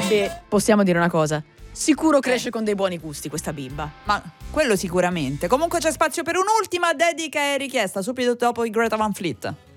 Beh, possiamo dire una cosa. Sicuro cresce con dei buoni gusti questa bimba. Ma quello sicuramente. Comunque c'è spazio per un'ultima dedica e richiesta subito dopo i Greta Van Fleet.